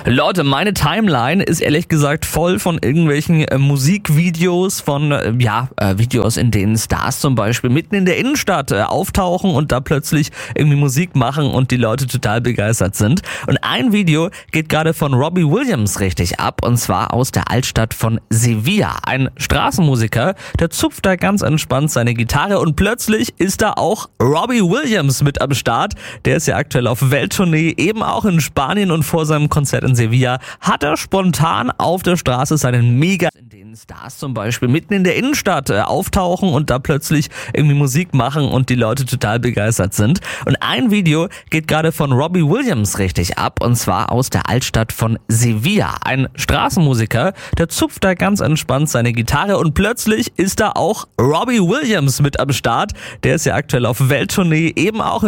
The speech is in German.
Leute, meine Timeline ist ehrlich gesagt voll von irgendwelchen Musikvideos, von Videos, in denen Stars zum Beispiel mitten in der Innenstadt auftauchen und da plötzlich irgendwie Musik machen und die Leute total begeistert sind. Und ein Video geht gerade von Robbie Williams richtig ab, und zwar aus der Altstadt von Sevilla. Ein Straßenmusiker, der zupft da ganz entspannt seine Gitarre und plötzlich ist da auch Robbie Williams mit am Start. Der ist ja aktuell auf Welttournee, eben auch in Spanien, und vor seinem Konzert in Sevilla hat er spontan auf der Straße seinen Mega, in denen Stars zum Beispiel mitten in der Innenstadt auftauchen und da plötzlich irgendwie Musik machen und die Leute total begeistert sind. Und ein Video geht gerade von Robbie Williams richtig ab, und zwar aus der Altstadt von Sevilla. Ein Straßenmusiker, der zupft da ganz entspannt seine Gitarre und plötzlich ist da auch Robbie Williams mit am Start. Der ist ja aktuell auf Welttournee, eben auch